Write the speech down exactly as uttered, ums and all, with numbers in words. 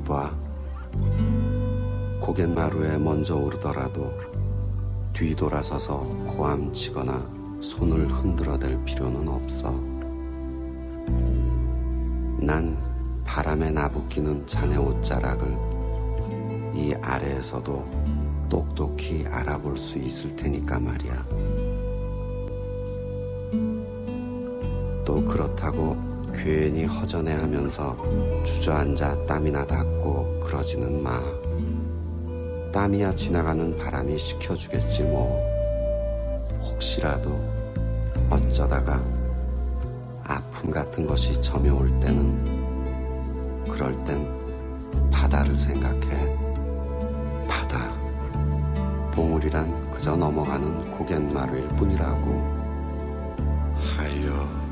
봐. 고갯마루에 먼저 오르더라도 뒤돌아서서 고함치거나 손을 흔들어댈 필요는 없어. 난 바람에 나부끼는 자네 옷자락을 이 아래에서도 똑똑히 알아볼 수 있을 테니까 말이야. 또 그렇다고 괜히 허전해하면서 주저앉아 땀이나 닦고 그러지는 마. 땀이야 지나가는 바람이 식혀주겠지 뭐. 혹시라도 어쩌다가 아픔 같은 것이 점여올 때는, 그럴 땐 바다를 생각해. 바다. 봉우리란 그저 넘어가는 고갯마루일 뿐이라고. 하여